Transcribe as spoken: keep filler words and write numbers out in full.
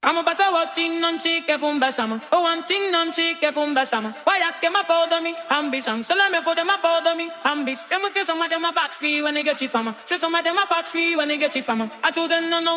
Amo pasa watching non ci che fun besama. O one thing non ci che fun besama. Why I get my podomi, ambition. So let me for them my podomi, ambition. Them feel some of them my box fee when they get you from. Show some of them my box fee when they get you from. I told them no no.